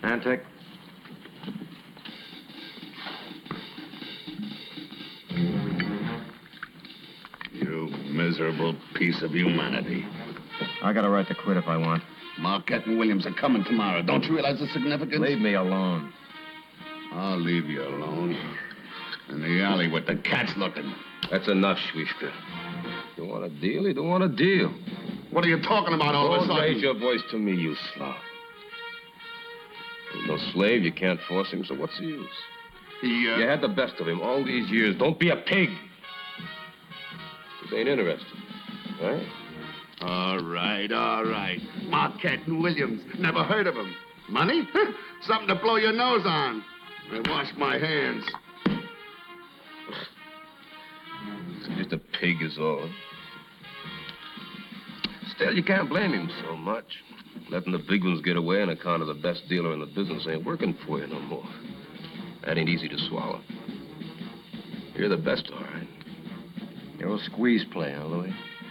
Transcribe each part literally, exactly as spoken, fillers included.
Antic? You miserable piece of humanity. I got a right to quit if I want. Marquette and Williams are coming tomorrow. Don't you realize the significance? Leave me alone. I'll leave you alone. In the alley with the cats looking. That's enough, Schwiefka. You want a deal? You don't want a deal. What are you talking about all of a Don't sudden? raise your voice to me, you slob. He's no slave. You can't force him, so what's the use? He, uh... You had the best of him all these years. Don't be a pig. This ain't interested, right? All right, all right. Marquette and Williams. Never heard of him. Money? Something to blow your nose on. I wash my hands. Just a pig is all. Still, you can't blame him so much. Letting the big ones get away on account of the best dealer in the business ain't working for you no more. That ain't easy to swallow. You're the best, all right. You're a squeeze player, Louis.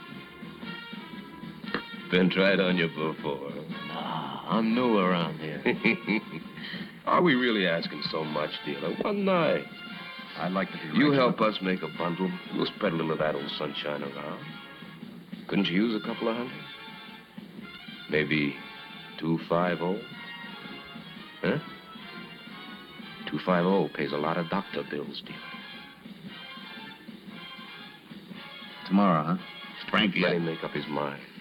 Been tried on you before. Nah, I'm new around here. Are we really asking so much, dealer? One night. I'd like to be You rich. help us make a bundle. We'll spread a little of that old sunshine around. Couldn't you use a couple of hundred? Maybe two five oh? Huh? Two five oh pays a lot of doctor bills, dealer. Tomorrow, huh? Frankie, Let him make up his mind.